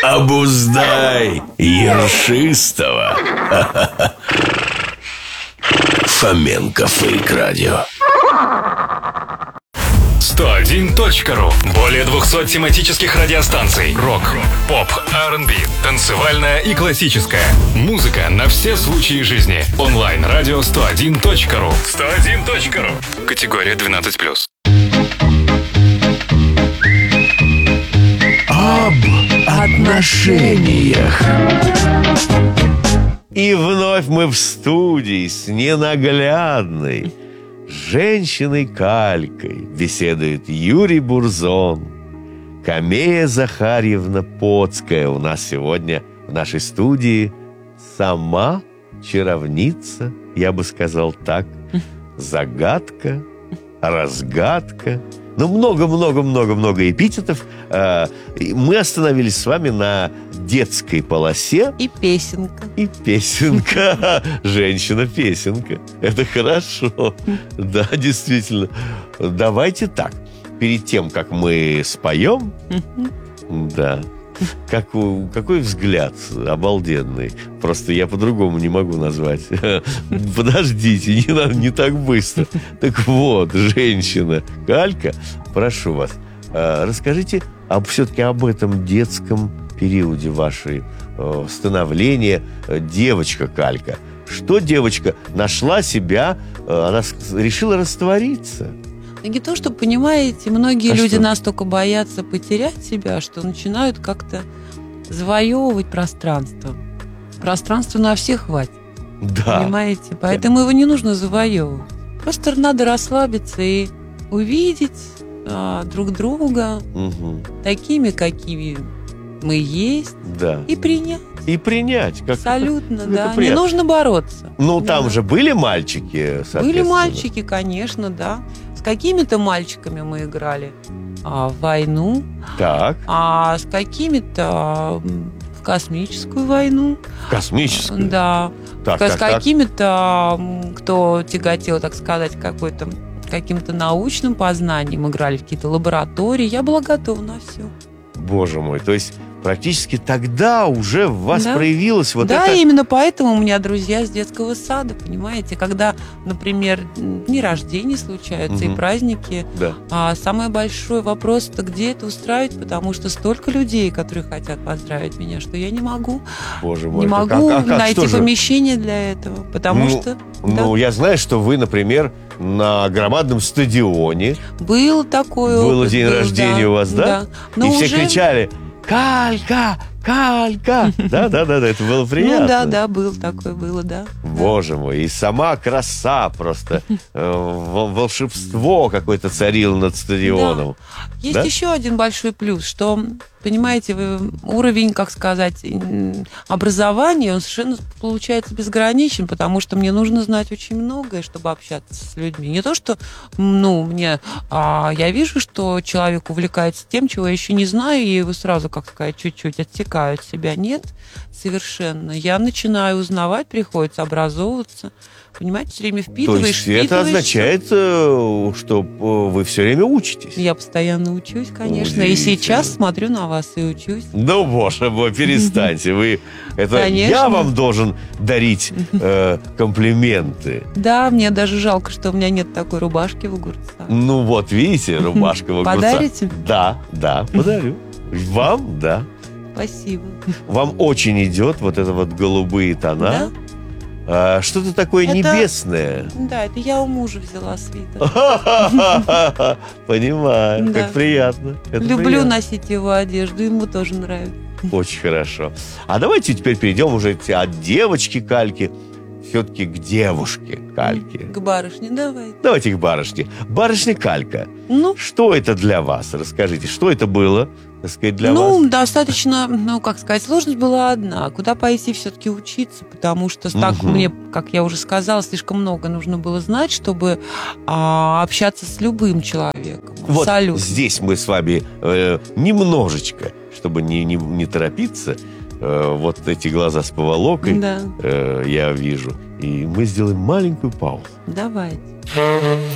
Обуздай ершистого. Фоменко Фейк Радио. 101.ru. Более 200 тематических радиостанций. Рок, поп, R&B, танцевальная и классическая. Музыка на все случаи жизни. Онлайн-радио 101.ru. 101.ru. Категория 12+. Об отношениях. И вновь мы в студии с ненаглядной женщиной Калькой беседует Юрий Бурзон. Камея Захарьевна Поцкая у нас сегодня в нашей студии. Сама чаровница, я бы сказал так. Загадка, разгадка. Ну, много-много-много-много эпитетов. Мы остановились с вами на детской полосе. И песенка. И песенка. Женщина-песенка. Это хорошо. Да, действительно. Давайте так. Перед тем, как мы споем, да, какой взгляд обалденный. Просто я по-другому не могу назвать. Подождите, не так быстро. Так вот, женщина Калька, прошу вас, расскажите все-таки об этом детском периоде вашей становления. Девочка Калька. Что девочка нашла себя, она решила раствориться? Не то, что, понимаете, многие люди что? настолько боятся потерять себя, что начинают как-то завоевывать пространство. Пространства на всех хватит. Да. Понимаете? Поэтому его не нужно завоевывать. Просто надо расслабиться и увидеть друг друга такими, какими мы есть, Да. и принять. И принять. Абсолютно, да. Не приятно. нужно бороться. Ну, Да. там же были мальчики, соответственно. Были мальчики, конечно, да. С какими-то мальчиками мы играли в войну, Так, а с какими-то в космическую войну. космическую. Да. Так, С так, так. какими-то, кто тяготел, так сказать, каким-то научным познанием, играли в какие-то лаборатории. Я была готова на все. Боже мой, то есть практически тогда уже в вас Да. проявилось вот Да, это... именно поэтому у меня друзья с детского сада, понимаете, когда, например, дни рождения случаются и праздники, Да. самый большой вопрос — это где это устраивать, потому что столько людей, которые хотят поздравить меня, что я не могу. Боже мой. Не так могу как найти что же? помещение для этого, потому что Ну, я знаю, что вы, например, на громадном стадионе был такой опыт. было день рождения у вас, да? Но И все уже... кричали: «Калька! Калька!» Да, это было приятно. Ну да, был такой, было, да. Боже мой, и сама краса просто, волшебство какое-то царило над стадионом. Есть Да? еще один большой плюс, что, понимаете, уровень, как сказать, образования, он совершенно получается безграничен, потому что мне нужно знать очень многое, чтобы общаться с людьми. Не то, что, я вижу, что человек увлекается тем, чего я еще не знаю, и его сразу, как сказать, чуть-чуть отсекаю от себя. Нет, совершенно. Я начинаю узнавать, приходится образовываться. Понимаете, все время То впитываешь, есть это означает, что вы все время учитесь? Я постоянно учусь, конечно. И Удивительно. сейчас смотрю на вас и учусь. Ну, боже мой, перестаньте. Это Конечно. я вам должен дарить комплименты. Да, мне даже жалко, что у меня нет такой рубашки в огурцах. Ну, вот, видите, рубашка в огурцах. Подарите? Да, подарю. Вам, да. Спасибо. Вам очень идет вот это вот голубые тона. Что-то такое Это- небесное. Да, это я у мужа взяла свитер. Понимаю, Да. как приятно. Это Люблю приятно. носить его одежду, ему тоже нравится. Очень хорошо. А давайте теперь перейдем уже от девочки Кальки все-таки к девушке Кальке. К барышне давай. Давайте к барышне. Барышня Калька. Ну, Что это для вас? Расскажите, что это было, так сказать, для ну, вас? достаточно, как сказать, сложность была одна. Куда пойти все-таки учиться, потому что так мне, как я уже сказала, слишком много нужно было знать, чтобы общаться с любым человеком. Вот Абсолютно. здесь мы с вами немножечко, чтобы не торопиться, вот эти глаза с поволокой Да, я вижу. И мы сделаем маленькую паузу. давайте.